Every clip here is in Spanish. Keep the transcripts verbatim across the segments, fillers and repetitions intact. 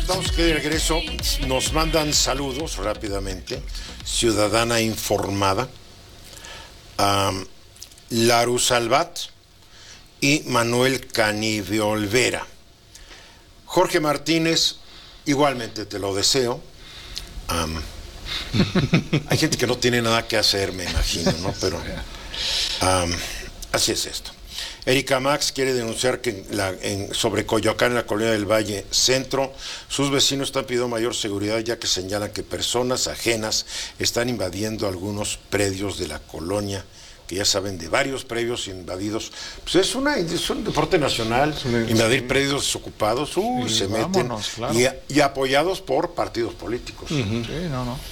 Estamos aquí de regreso. Nos mandan saludos rápidamente. Ciudadana informada. Um, Laru Salvat y Manuel Canive Olvera. Jorge Martínez, igualmente te lo deseo. Um, hay gente que no tiene nada que hacer, me imagino, ¿no? Pero um, así es esto. Erika Max quiere denunciar que en la, en, sobre Coyoacán, en la colonia del Valle Centro, sus vecinos están pidiendo mayor seguridad, ya que señalan que personas ajenas están invadiendo algunos predios de la colonia, que ya saben de varios predios invadidos. Pues es, una, es un deporte nacional, sí, invadir sí. predios desocupados, uy, sí, se vámonos, meten, claro. y, y apoyados por partidos políticos. Uh-huh. Sí, no, no.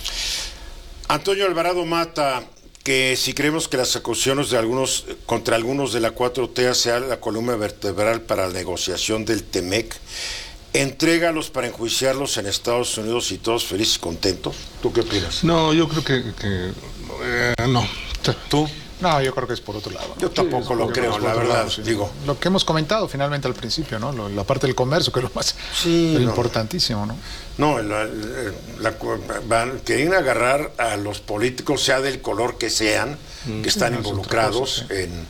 Antonio Alvarado Mata, que si creemos que las acusaciones de algunos contra algunos de la cuatro T sea la columna vertebral para la negociación del Temec, entrégalos para enjuiciarlos en Estados Unidos y todos felices y contentos. ¿Tú qué opinas? No, yo creo que, que eh, no. ¿Tú? No, yo creo que es por otro lado. Yo tampoco sí, lo creo, la verdad, lado, sí. digo. Lo que hemos comentado finalmente al principio, ¿no? Lo, la parte del comercio, que es lo más sí, lo no. importantísimo, ¿no? No, la, la, la, van, quieren agarrar a los políticos, sea del color que sean, mm, que están no, involucrados cosa, sí. en,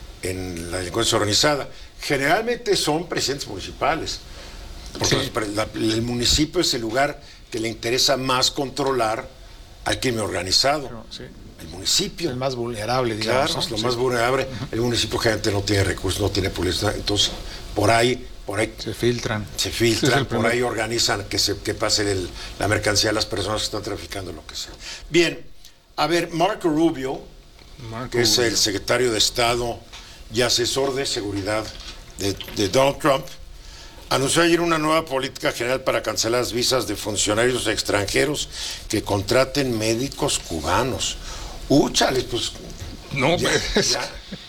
en la delincuencia organizada. Generalmente son presidentes municipales, porque sí. la, el municipio es el lugar que le interesa más controlar al crimen organizado. Pero, sí. El municipio. El más vulnerable, digamos. Claro, es lo sí. más vulnerable. El municipio generalmente no tiene recursos, no tiene policía, entonces por ahí, por ahí se filtran. Se filtran, sí, por ahí organizan que se que pase el, la mercancía a las personas que están traficando, lo que sea. Bien, a ver, Marco Rubio, Marco que Rubio. es el secretario de Estado y asesor de seguridad de, de Donald Trump, anunció ayer una nueva política general para cancelar las visas de funcionarios extranjeros que contraten médicos cubanos. Úchales, pues. No, ya, pues. Ya.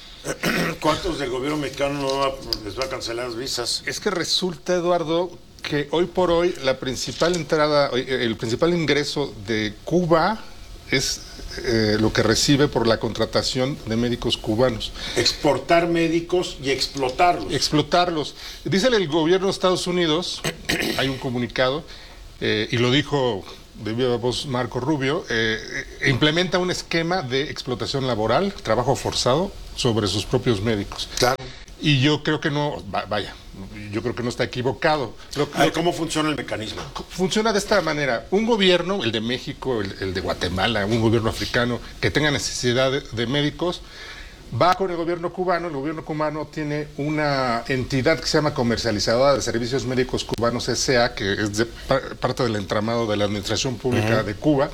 ¿Cuántos del gobierno mexicano no va, les va a cancelar las visas? Es que resulta, Eduardo, que hoy por hoy la principal entrada, el principal ingreso de Cuba es eh, lo que recibe por la contratación de médicos cubanos. Exportar médicos y explotarlos. Explotarlos. Dice el gobierno de Estados Unidos, hay un comunicado, eh, y lo dijo de viva voz Marco Rubio, eh, implementa un esquema de explotación laboral, trabajo forzado, sobre sus propios médicos. Claro. Y yo creo que no, vaya, yo creo que no está equivocado. Lo, Ay, ¿Cómo funciona el mecanismo? Funciona de esta manera. Un gobierno, el de México, el, el de Guatemala, un gobierno africano que tenga necesidad de, de médicos, va con el gobierno cubano. El gobierno cubano tiene una entidad que se llama Comercializadora de Servicios Médicos Cubanos S A, que es de, parte del entramado de la Administración Pública uh-huh. de Cuba,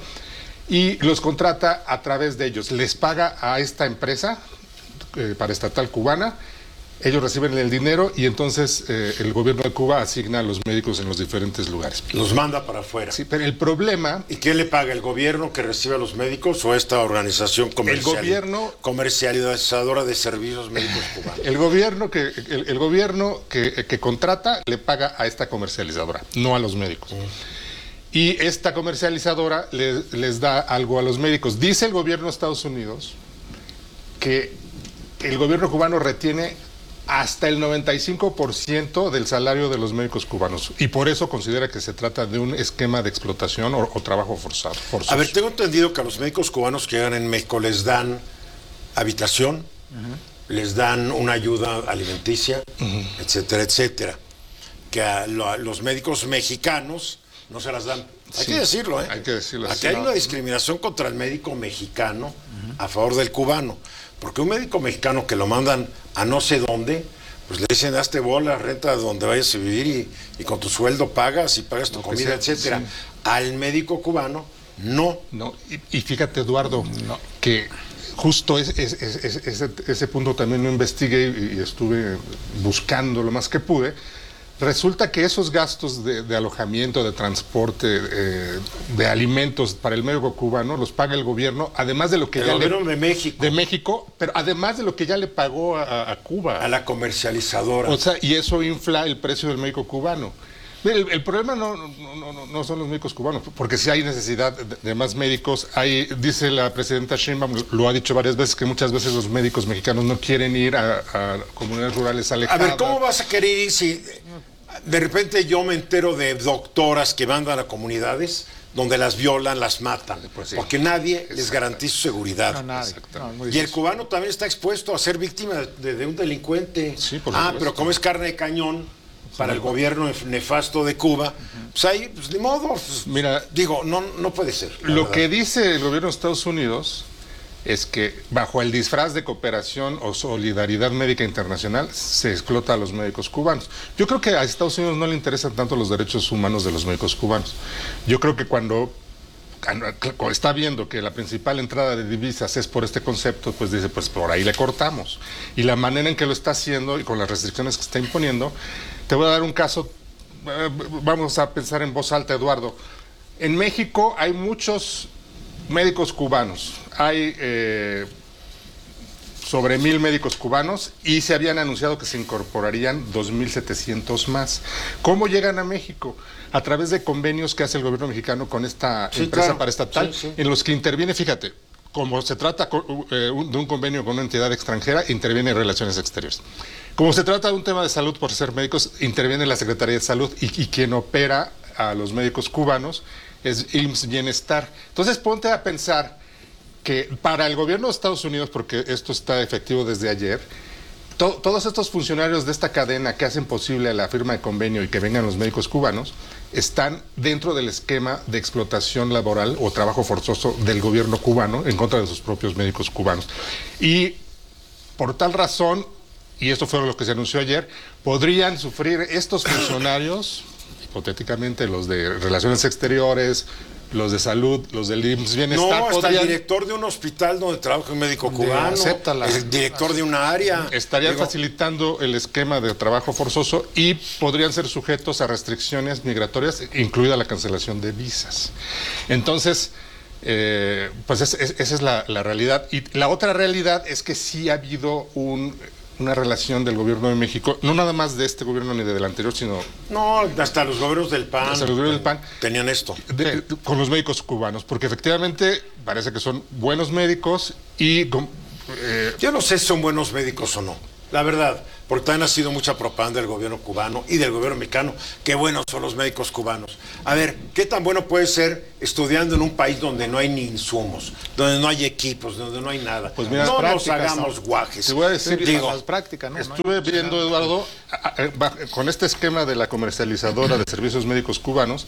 y los contrata a través de ellos. Les paga a esta empresa eh, paraestatal cubana. Ellos reciben el dinero y entonces eh, el gobierno de Cuba asigna a los médicos en los diferentes lugares. Los manda para afuera. Sí, pero el problema... ¿Y quién le paga? ¿El gobierno que recibe a los médicos o esta organización comercial, el gobierno, comercializadora de servicios médicos cubanos? El gobierno que el, el gobierno que, que contrata le paga a esta comercializadora, no a los médicos. Mm. Y esta comercializadora les, les da algo a los médicos. Dice el gobierno de Estados Unidos que el gobierno cubano retiene hasta el noventa y cinco por ciento del salario de los médicos cubanos, y por eso considera que se trata de un esquema de explotación o, o trabajo forzado. Forzoso. A ver, tengo entendido que a los médicos cubanos que llegan en México les dan habitación, uh-huh. les dan una ayuda alimenticia, uh-huh. etcétera, etcétera. Que a, lo, a los médicos mexicanos no se las dan. Hay sí, que decirlo, ¿eh? Hay que decirlo. Aquí así, hay no. una discriminación contra el médico mexicano uh-huh. a favor del cubano. Porque un médico mexicano que lo mandan a no sé dónde, pues le dicen, hazte bola, renta donde vayas a vivir y, y con tu sueldo pagas y pagas tu no, comida, sea, etcétera. Sí. Al médico cubano, no. No, y, y fíjate, Eduardo, no. que justo es, es, es, es, ese, ese punto también lo investigué y, y estuve buscando lo más que pude. Resulta que esos gastos de, de alojamiento, de transporte, eh, de alimentos para el médico cubano los paga el gobierno, además de lo que el ya gobierno le, de México. De México, pero además de lo que ya le pagó a, a Cuba. A la comercializadora. O sea, y eso infla el precio del médico cubano. El, el problema no, no, no, no son los médicos cubanos, porque si hay necesidad de, de más médicos. Hay, dice la presidenta Sheinbaum, lo ha dicho varias veces, que muchas veces los médicos mexicanos no quieren ir a, a comunidades rurales alejadas. A ver, ¿cómo vas a querer ir si De repente yo me entero de doctoras que mandan a comunidades donde las violan, las matan, pues sí. porque nadie les garantiza su seguridad. No, nadie. No, muy Y el difícil. cubano también está expuesto a ser víctima de, de- de un delincuente. Sí, por ah, supuesto. pero como es carne de cañón para el gobierno nef- nefasto de Cuba, pues ahí, pues ni modo. Pues, Mira, digo, no, no puede ser. la Lo verdad. que dice el gobierno de Estados Unidos es que bajo el disfraz de cooperación o solidaridad médica internacional se explota a los médicos cubanos. Yo creo que a Estados Unidos no le interesan tanto los derechos humanos de los médicos cubanos. Yo creo que cuando está viendo que la principal entrada de divisas es por este concepto, pues dice, pues por ahí le cortamos. Y la manera en que lo está haciendo y con las restricciones que está imponiendo, te voy a dar un caso, eh, vamos a pensar en voz alta, Eduardo. En México hay muchos médicos cubanos, hay eh, sobre mil médicos cubanos y se habían anunciado que se incorporarían dos mil setecientos más. ¿Cómo llegan a México? A través de convenios que hace el gobierno mexicano con esta Sí, empresa claro. paraestatal, Sí, sí. en los que interviene, fíjate, como se trata co- eh, un- de un convenio con una entidad extranjera, interviene en Relaciones Exteriores. Como se trata de un tema de salud por ser médicos, interviene la Secretaría de Salud y, y quien opera a los médicos cubanos es I M S S Bienestar. Entonces ponte a pensar que para el gobierno de Estados Unidos, porque esto está efectivo desde ayer, to- todos estos funcionarios de esta cadena que hacen posible la firma de convenio y que vengan los médicos cubanos, están dentro del esquema de explotación laboral o trabajo forzoso del gobierno cubano en contra de sus propios médicos cubanos. Y por tal razón, y esto fue lo que se anunció ayer, podrían sufrir estos funcionarios, hipotéticamente los de Relaciones Exteriores, los de Salud, los del I M S S Bienestar, No, hasta podrían- el director de un hospital donde trabaja un médico Donde cubano, acepta la- el director de una área. estarían Digo, facilitando el esquema de trabajo forzoso y podrían ser sujetos a restricciones migratorias, incluida la cancelación de visas. Entonces, eh, pues es- es- esa es la, la realidad. Y la otra realidad es que sí ha habido un- una relación del gobierno de México, no nada más de este gobierno ni del anterior, sino No, hasta los gobiernos del P A N. Hasta los gobiernos del P A N. Tenían esto. de- de- con los médicos cubanos, porque efectivamente parece que son buenos médicos y... con- eh, Yo no sé si son buenos médicos o no, la verdad, porque también ha sido mucha propaganda del gobierno cubano y del gobierno mexicano. Qué buenos son los médicos cubanos. A ver, ¿qué tan bueno puede ser estudiando en un país donde no hay ni insumos, donde no hay equipos, donde no hay nada? Pues mira, no las nos prácticas, hagamos ¿no? guajes. Te voy a decir, digo, las prácticas, ¿no? Estuve viendo, Eduardo, a- a- ba- con este esquema de la comercializadora de servicios médicos cubanos,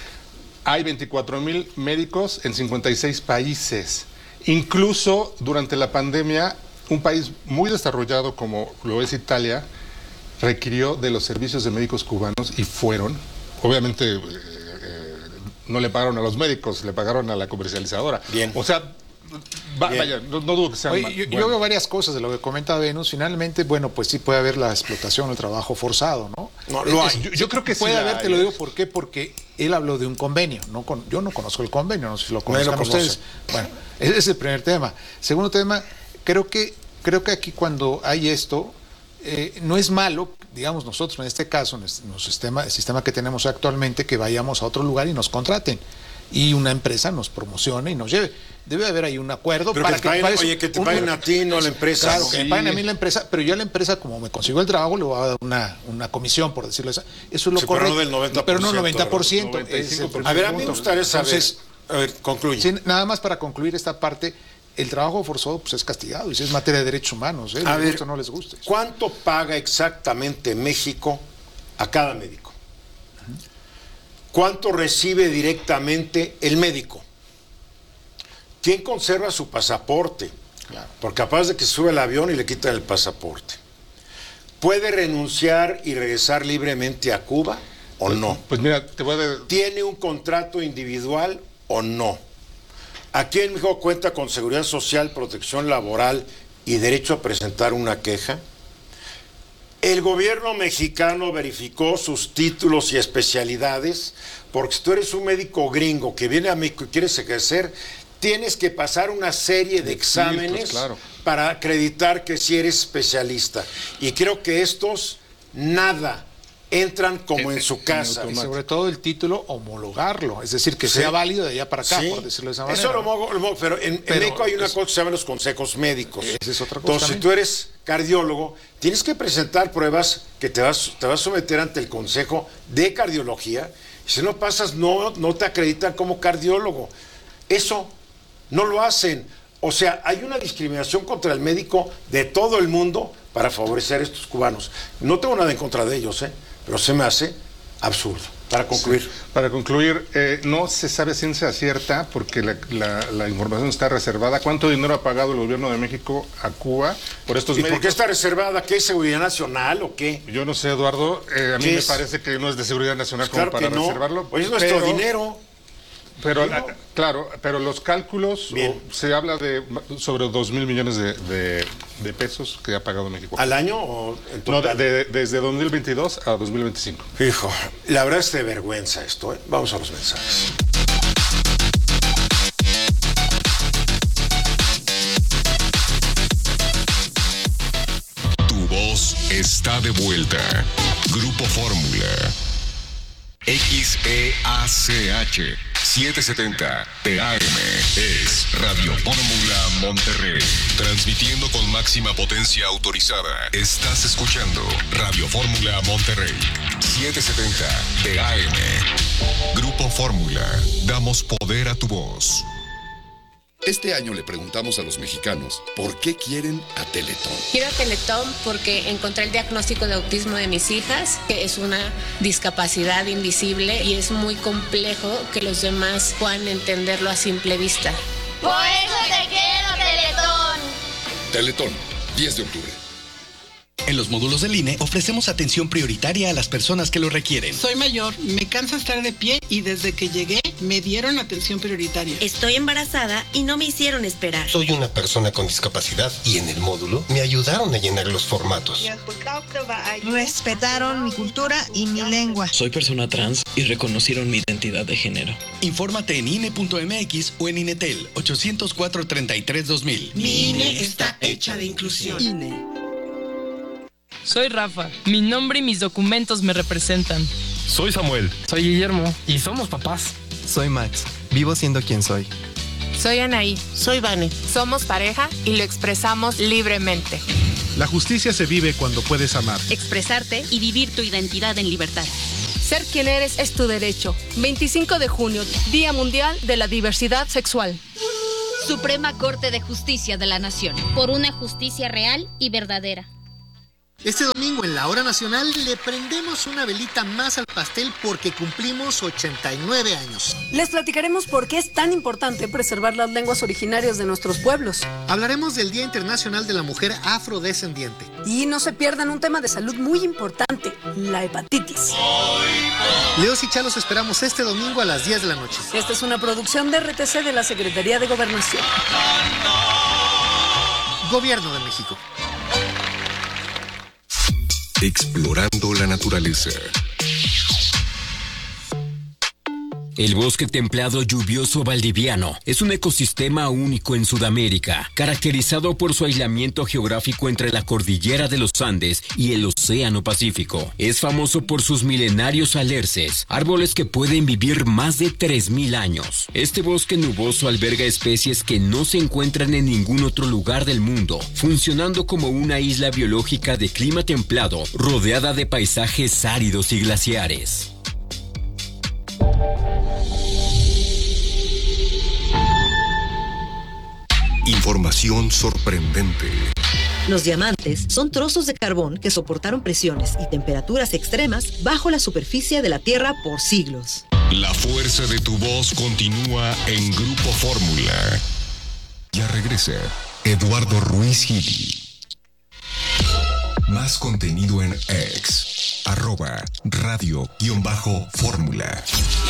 hay veinticuatro mil médicos en cincuenta y seis países. Incluso durante la pandemia, un país muy desarrollado como lo es Italia, requirió de los servicios de médicos cubanos y fueron, obviamente, eh, eh, no le pagaron a los médicos, le pagaron a la comercializadora. Bien. O sea, va- Bien. vaya, no, no dudo que sea Oye, mal- yo, yo bueno. veo varias cosas de lo que comenta Venus. Finalmente, bueno, pues sí puede haber la explotación, el trabajo forzado, ¿no? No, lo Es- hay. Yo, yo creo que puede sí la haber, hay, te lo ¿eh? digo, ¿por qué? Porque él habló de un convenio. No con, yo no conozco el convenio, no sé si lo Nadie lo conozcan ustedes. Bueno, ese es el primer tema. Segundo tema, creo que, creo que aquí cuando hay esto, eh, no es malo, digamos nosotros en este caso, en el sistema, el sistema que tenemos actualmente, que vayamos a otro lugar y nos contraten. Y una empresa nos promocione y nos lleve. Debe haber ahí un acuerdo Pero para que te paguen- pagues oye, que te un- paguen a ti, no a la empresa. Claro, ¿no? que me paguen a mí la empresa, pero yo a la empresa, como me consigo el trabajo, le voy a dar una, una comisión, por decirlo así. Eso es lo Sí, pero correcto. no del noventa por Pero no ciento, noventa por ciento. noventa y cinco por ciento. ese es el A ver, a mí me punto. gustaría saber. Entonces, a ver, concluye. sí, nada más para concluir esta parte, el trabajo forzado pues, es castigado y si es materia de derechos humanos, ¿eh? A les ver, guste o no les guste. ¿Cuánto paga exactamente México a cada médico? ¿Cuánto recibe directamente el médico? ¿Quién conserva su pasaporte? Claro. Porque capaz de que sube el avión y le quitan el pasaporte. ¿Puede renunciar y regresar libremente a Cuba o no? Pues mira, te voy a... de- ¿Tiene un contrato individual o no? Aquí en México cuenta con seguridad social, protección laboral y derecho a presentar una queja. El gobierno mexicano verificó sus títulos y especialidades, porque si tú eres un médico gringo que viene a México y quieres ejercer, tienes que pasar una serie de exámenes claro. para acreditar que sí eres especialista. Y creo que estos nada entran como en su casa. Y sobre todo el título, homologarlo, es decir, que Sí. sea válido de allá para acá, Sí, por decirlo de esa manera. eso lo mogo- lo mogo, pero en, en Pero México hay una es- cosa que se llama los consejos médicos. Esa es otra cosa Entonces, si también. tú eres cardiólogo, tienes que presentar pruebas que te vas, te vas a someter ante el Consejo de Cardiología. Si no pasas, no, no te acreditan como cardiólogo. Eso no lo hacen. O sea, hay una discriminación contra el médico de todo el mundo para favorecer a estos cubanos. No tengo nada en contra de ellos, ¿eh? Pero se me hace absurdo. Para concluir. Sí. Para concluir, eh, no se sabe ciencia cierta, porque la, la, la información está reservada. ¿Cuánto dinero ha pagado el gobierno de México a Cuba por estos ¿Y médicos? por qué está reservada? ¿Qué es seguridad nacional o qué? Yo no sé, Eduardo. Eh, a mí me es? parece que no es de seguridad nacional pues como claro para no. reservarlo. Pues es nuestro pero, dinero. Pero, ¿no? Claro, pero los cálculos, o, se habla de sobre dos mil millones de, de, de pesos que ha pagado México. ¿Al año o en No, total? de, de, desde dos mil veintidós a dos mil veinticinco. Hijo, la verdad es de vergüenza esto, ¿eh? Vamos a los mensajes. Tu voz está de vuelta. Grupo Fórmula. X E A C H setecientos setenta P A M es Radio Fórmula Monterrey. Transmitiendo con máxima potencia autorizada. Estás escuchando Radio Fórmula Monterrey. setecientos setenta P A M. Grupo Fórmula. Damos poder a tu voz. Este año le preguntamos a los mexicanos por qué quieren a Teletón. Quiero a Teletón porque encontré el diagnóstico de autismo de mis hijas, que es una discapacidad invisible y es muy complejo que los demás puedan entenderlo a simple vista. Por eso te quiero, Teletón. Teletón, diez de octubre. En los módulos del I N E ofrecemos atención prioritaria a las personas que lo requieren. Soy mayor, me cansa estar de pie y desde que llegué me dieron atención prioritaria. Estoy embarazada y no me hicieron esperar. Soy una persona con discapacidad y en el módulo me ayudaron a llenar los formatos. Respetaron mi cultura y mi lengua. Soy persona trans y reconocieron mi identidad de género. Infórmate en I N E punto M X o en INETEL ochocientos cuatro, treinta y tres, dos mil. Mi I N E está hecha de inclusión. I N E. Soy Rafa, mi nombre y mis documentos me representan. Soy Samuel. Soy Guillermo y somos papás. Soy Max, vivo siendo quien soy. Soy Anaí. Soy Vane. Somos pareja y lo expresamos libremente. La justicia se vive cuando puedes amar, expresarte y vivir tu identidad en libertad. Ser quien eres es tu derecho. veinticinco de junio, Día Mundial de la Diversidad Sexual. Suprema Corte de Justicia de la Nación. Por una justicia real y verdadera. Este domingo en la Hora Nacional le prendemos una velita más al pastel porque cumplimos ochenta y nueve años. Les platicaremos por qué es tan importante preservar las lenguas originarias de nuestros pueblos. Hablaremos del Día Internacional de la Mujer Afrodescendiente. Y no se pierdan un tema de salud muy importante, la hepatitis. Leos y Chalos esperamos este domingo a las diez de la noche. Esta es una producción de R T C de la Secretaría de Gobernación. Gobierno de México. Explorando la naturaleza. El bosque templado lluvioso valdiviano es un ecosistema único en Sudamérica, caracterizado por su aislamiento geográfico entre la cordillera de los Andes y el Océano Pacífico. Es famoso por sus milenarios alerces, árboles que pueden vivir más de tres mil años. Este bosque nuboso alberga especies que no se encuentran en ningún otro lugar del mundo, funcionando como una isla biológica de clima templado, rodeada de paisajes áridos y glaciares. Información sorprendente. Los diamantes son trozos de carbón que soportaron presiones y temperaturas extremas bajo la superficie de la Tierra por siglos. La fuerza de tu voz continúa en Grupo Fórmula. Ya regresa Eduardo Ruiz Gili. Más contenido en X, arroba radio-fórmula.